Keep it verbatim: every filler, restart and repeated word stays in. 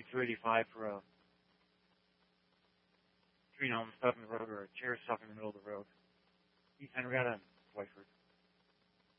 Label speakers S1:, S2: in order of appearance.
S1: two eighty-five for a tree home stuck in the road or a chair stuck in the middle of the road. East Henrietta.